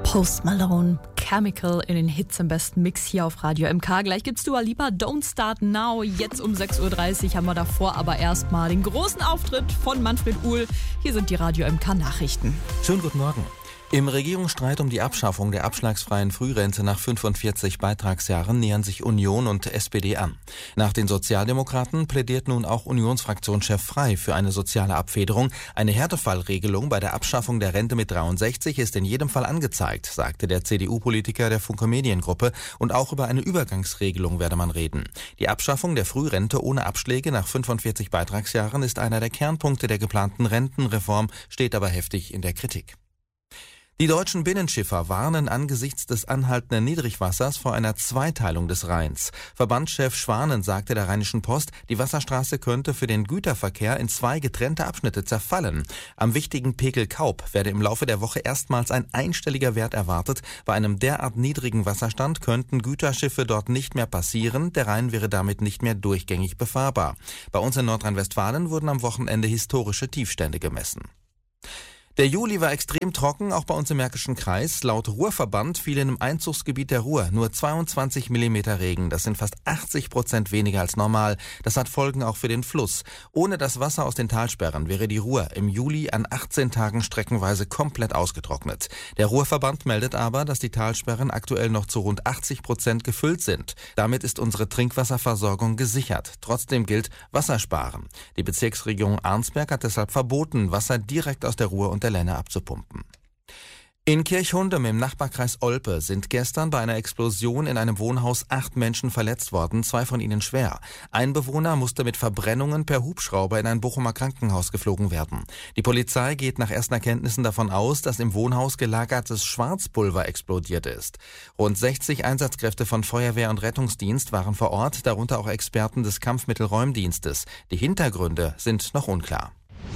Post Malone, Chemical in den Hits im besten Mix hier auf Radio MK. Gleich gibt's Dua Lipa, Don't Start Now. Jetzt um 6.30 Uhr haben wir davor aber erstmal den großen Auftritt von Manfred Uhl. Hier sind die Radio MK Nachrichten. Schönen guten Morgen. Im Regierungsstreit um die Abschaffung der abschlagsfreien Frührente nach 45 Beitragsjahren nähern sich Union und SPD an. Nach den Sozialdemokraten plädiert nun auch Unionsfraktionschef Frey für eine soziale Abfederung. Eine Härtefallregelung bei der Abschaffung der Rente mit 63 ist in jedem Fall angezeigt, sagte der CDU-Politiker der Funke Mediengruppe. Und auch über eine Übergangsregelung werde man reden. Die Abschaffung der Frührente ohne Abschläge nach 45 Beitragsjahren ist einer der Kernpunkte der geplanten Rentenreform, steht aber heftig in der Kritik. Die deutschen Binnenschiffer warnen angesichts des anhaltenden Niedrigwassers vor einer Zweiteilung des Rheins. Verbandschef Schwanen sagte der Rheinischen Post, die Wasserstraße könnte für den Güterverkehr in 2 getrennte Abschnitte zerfallen. Am wichtigen Pegel Kaub werde im Laufe der Woche erstmals ein einstelliger Wert erwartet. Bei einem derart niedrigen Wasserstand könnten Güterschiffe dort nicht mehr passieren. Der Rhein wäre damit nicht mehr durchgängig befahrbar. Bei uns in Nordrhein-Westfalen wurden am Wochenende historische Tiefstände gemessen. Der Juli war extrem trocken, auch bei uns im Märkischen Kreis. Laut Ruhrverband fielen im Einzugsgebiet der Ruhr nur 22 Millimeter Regen. Das sind fast 80% weniger als normal. Das hat Folgen auch für den Fluss. Ohne das Wasser aus den Talsperren wäre die Ruhr im Juli an 18 Tagen streckenweise komplett ausgetrocknet. Der Ruhrverband meldet aber, dass die Talsperren aktuell noch zu rund 80% gefüllt sind. Damit ist unsere Trinkwasserversorgung gesichert. Trotzdem gilt Wassersparen. Die Bezirksregierung Arnsberg hat deshalb verboten, Wasser direkt aus der Ruhr und der Lenne abzupumpen. In Kirchhundem im Nachbarkreis Olpe sind gestern bei einer Explosion in einem Wohnhaus 8 Menschen verletzt worden, 2 von ihnen schwer. Ein Bewohner musste mit Verbrennungen per Hubschrauber in ein Bochumer Krankenhaus geflogen werden. Die Polizei geht nach ersten Erkenntnissen davon aus, dass im Wohnhaus gelagertes Schwarzpulver explodiert ist. Rund 60 Einsatzkräfte von Feuerwehr und Rettungsdienst waren vor Ort, darunter auch Experten des Kampfmittelräumdienstes. Die Hintergründe sind noch unklar.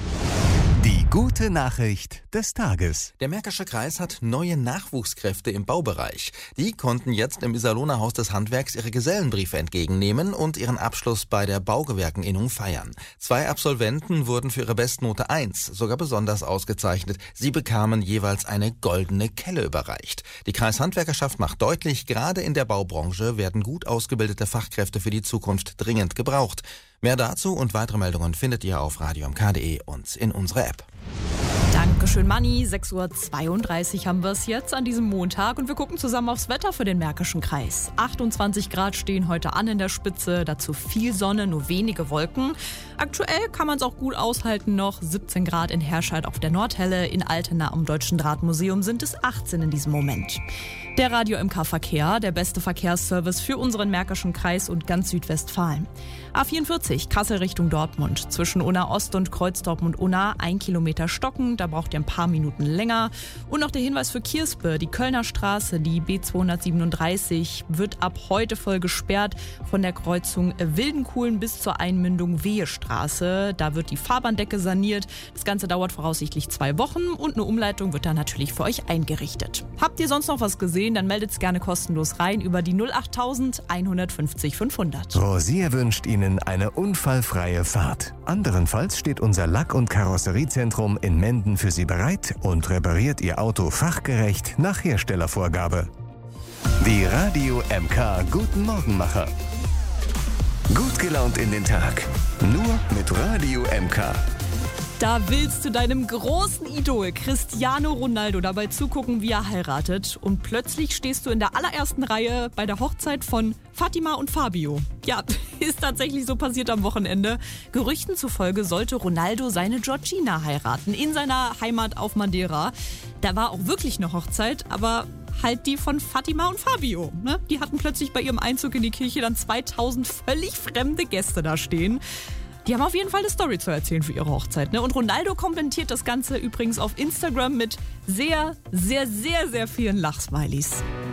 Die gute Nachricht des Tages. Der Märkische Kreis hat neue Nachwuchskräfte im Baubereich. Die konnten jetzt im Iserlohner Haus des Handwerks ihre Gesellenbriefe entgegennehmen und ihren Abschluss bei der Baugewerkeninnung feiern. 2 Absolventen wurden für ihre Bestnote 1 sogar besonders ausgezeichnet. Sie bekamen jeweils eine goldene Kelle überreicht. Die Kreishandwerkerschaft macht deutlich, gerade in der Baubranche werden gut ausgebildete Fachkräfte für die Zukunft dringend gebraucht. Mehr dazu und weitere Meldungen findet ihr auf radiomk.de und in unserer App. Dankeschön, Manni. 6.32 Uhr haben wir es jetzt an diesem Montag und wir gucken zusammen aufs Wetter für den Märkischen Kreis. 28 Grad stehen heute an in der Spitze, dazu viel Sonne, nur wenige Wolken. Aktuell kann man es auch gut aushalten noch. 17 Grad in Herscheid auf der Nordhelle, in Altena am Deutschen Drahtmuseum sind es 18 in diesem Moment. Der Radio MK Verkehr, der beste Verkehrsservice für unseren Märkischen Kreis und ganz Südwestfalen. A44, Kassel Richtung Dortmund. Zwischen Unna Ost und Kreuzdortmund-Unna 1 Kilometer stocken, da braucht ihr ein paar Minuten länger. Und noch der Hinweis für Kirspe, die Kölner Straße, die B237, wird ab heute voll gesperrt von der Kreuzung Wildenkuhlen bis zur Einmündung Wehestraße. Da wird die Fahrbahndecke saniert. Das Ganze dauert voraussichtlich 2 Wochen und eine Umleitung wird dann natürlich für euch eingerichtet. Habt ihr sonst noch was gesehen, dann meldet es gerne kostenlos rein über die 08000 150 500. Rosier wünscht Ihnen eine unfallfreie Fahrt. Anderenfalls steht unser Lack- und Karosseriezentrum in Menden für Sie bereit und repariert Ihr Auto fachgerecht nach Herstellervorgabe. Die Radio MK Guten Morgenmacher. Gut gelaunt in den Tag. Nur mit Radio MK. Da willst du deinem großen Idol Cristiano Ronaldo dabei zugucken, wie er heiratet. Und plötzlich stehst du in der allerersten Reihe bei der Hochzeit von Fatima und Fabio. Ja, ist tatsächlich so passiert am Wochenende. Gerüchten zufolge sollte Ronaldo seine Georgina heiraten in seiner Heimat auf Madeira. Da war auch wirklich eine Hochzeit, aber halt die von Fatima und Fabio. Ne? Die hatten plötzlich bei ihrem Einzug in die Kirche dann 2000 völlig fremde Gäste da stehen. Die haben auf jeden Fall eine Story zu erzählen für ihre Hochzeit. Ne? Und Ronaldo kommentiert das Ganze übrigens auf Instagram mit sehr, sehr, sehr, sehr vielen Lachsmileys.